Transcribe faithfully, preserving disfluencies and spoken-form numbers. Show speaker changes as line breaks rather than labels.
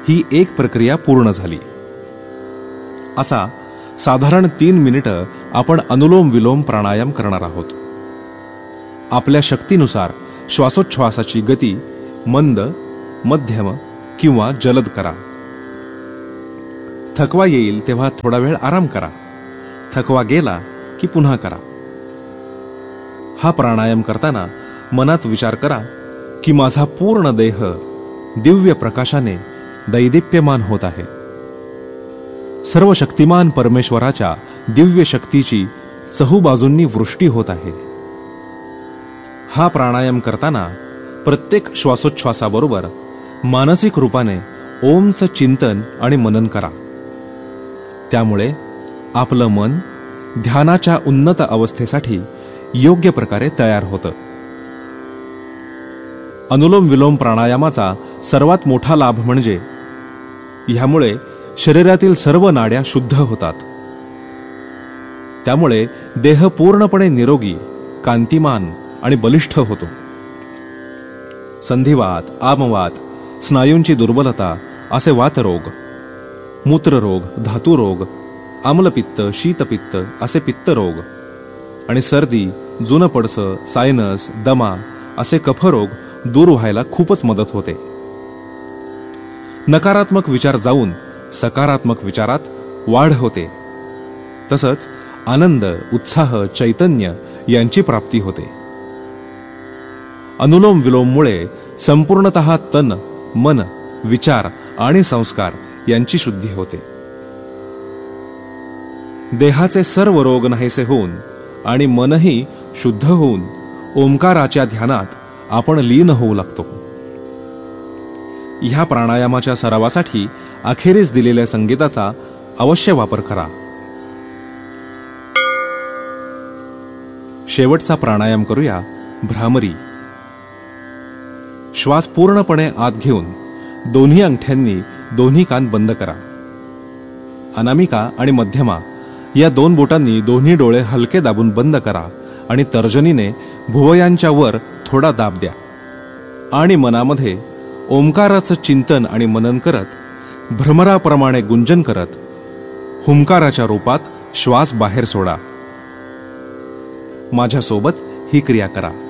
ही एक प्रक्रिया पूर्ण झाली. असा साधारण तीन मिनिटं आपण अनुलोम विलोम प्राणायाम करणार आहोत. आपल्या शक्तीनुसार श्वासोच्छ्वासाची गती मंद, मध्यम किंवा जलद करा. थकवा येईल तेव्हा थोडा वेळ आराम करा. थकवा गेला की पुन्हा करा. हा प्राणायाम करताना मनात विचार करा की माझा पूर्ण देह दिव्य प्रकाशाने दैदिप्यमान होत आहे. सर्व शक्तिमान परमेश्वराच्या दिव्य शक्तीची चहूबाजूंनी वृष्टी होत आहे. हा प्राणायाम करताना प्रत्येक श्वासोच्छ्वासाबरोबर मानसिक रूपाने ओमचं चिंतन आणि मनन करा. त्यामुळे आपलं मन ध्यानाच्या उन्नत अवस्थेसाठी योग्य प्रकारे तयार होतं. अनुलोम विलोम प्राणायामाचा सर्वात मोठा लाभ म्हणजे ह्यामुळे शरीरातील सर्व नाड्या शुद्ध होतात. त्यामुळे देह पूर्णपणे निरोगी, कांतिमान आणि बलिष्ठ होतो. संधिवात, आमवात, स्नायूंची दुर्बलता असे वातरोग, मूत्ररोग, धातुरोग, आम्लपित्त, शीतपित्त असे पित्तरोग आणि सर्दी, जुनपडस, सायनस, दमा असे कफरोग दूर व्हायला खूपच मदत होते. नकारात्मक विचार जाऊन सकारात्मक विचारात वाढ होते. तसंच आनंद, उत्साह, चैतन्य यांची प्राप्ती होते. अनुलोम विलोममुळे संपूर्णतः तन, मन, विचार आणि संस्कार यांची शुद्धी होते. देहाचे सर्व रोग नाहीसे होऊन आणि मनही शुद्ध होऊन ओंकाराच्या ध्यानात आपण लीन होऊ लागतो. ह्या प्राणायामाच्या सरावासाठी अखेरीस दिलेल्या संगीताचा अवश्य वापर करा. शेवटचा प्राणायाम करूया, भ्रामरी. श्वास पूर्णपणे आत घेऊन दोन्ही अंगठ्यांनी दोन्ही कान बंद करा. अनामिका आणि मध्यमा या दोन बोटांनी दोन्ही डोळे हलके दाबून बंद करा आणि तर्जनीने भुवयांच्या वर थोडा दाब द्या आणि मनामध्ये ओंकाराचं चिंतन आणि मनन करत भ्रमराप्रमाणे गुंजन करत हुंकाराच्या रूपात श्वास बाहेर सोडा. माझ्यासोबत ही क्रिया करा.